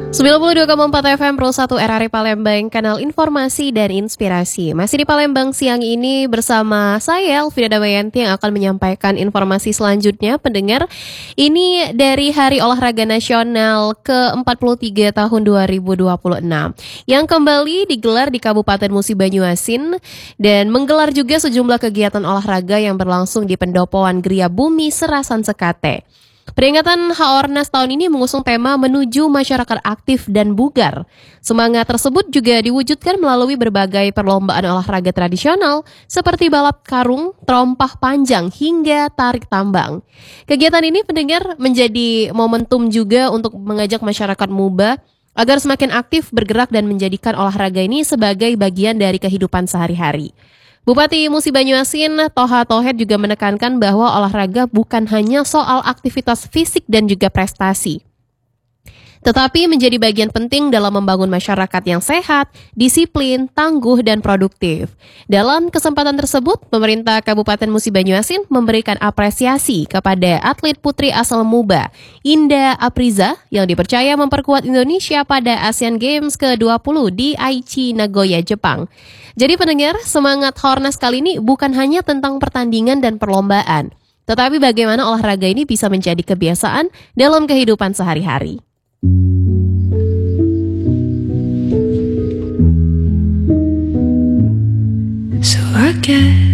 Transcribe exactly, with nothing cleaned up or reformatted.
sembilan puluh dua koma empat F M Pro satu R R I Palembang, kanal informasi dan inspirasi. Masih di Palembang siang ini bersama saya, Elvira Damayanti, yang akan menyampaikan informasi selanjutnya. Pendengar, ini dari Hari Olahraga Nasional ke empat puluh tiga tahun dua ribu dua puluh enam, yang kembali digelar di Kabupaten Musi Banyuasin dan menggelar juga sejumlah kegiatan olahraga yang berlangsung di Pendopoan Gria Bumi Serasan Sekate. Peringatan H O R N A S tahun ini mengusung tema menuju masyarakat aktif dan bugar. Semangat tersebut juga diwujudkan melalui berbagai perlombaan olahraga tradisional seperti balap karung, terompah panjang, hingga tarik tambang. Kegiatan ini, pendengar, menjadi momentum juga untuk mengajak masyarakat Muba agar semakin aktif bergerak dan menjadikan olahraga ini sebagai bagian dari kehidupan sehari-hari. Bupati Musi Banyuasin, Toha Tohed, juga menekankan bahwa olahraga bukan hanya soal aktivitas fisik dan juga prestasi, tetapi menjadi bagian penting dalam membangun masyarakat yang sehat, disiplin, tangguh, dan produktif. Dalam kesempatan tersebut, pemerintah Kabupaten Musi Banyuasin memberikan apresiasi kepada atlet putri asal Muba, Indah Apriza, yang dipercaya memperkuat Indonesia pada Asian Games ke dua puluh di Aichi, Nagoya, Jepang. Jadi pendengar, semangat H O R N A S kali ini bukan hanya tentang pertandingan dan perlombaan, tetapi bagaimana olahraga ini bisa menjadi kebiasaan dalam kehidupan sehari-hari. So I guess